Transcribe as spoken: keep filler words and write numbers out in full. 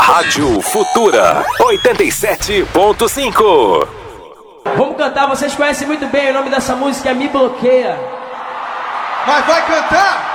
Rádio Futura oitenta e sete ponto cinco. Vamos cantar, vocês conhecem muito bem o nome dessa música, é Me Bloqueia. Mas vai cantar?